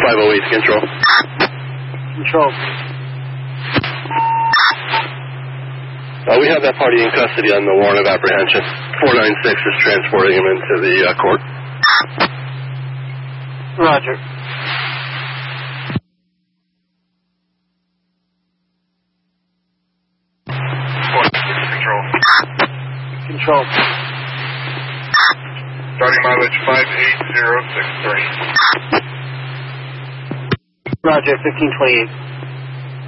508 Control. Control. We have that party in custody on the warrant of apprehension. 496 is transporting him into the court. Roger. Control. Control. Starting mileage 58063. Roger, 1528.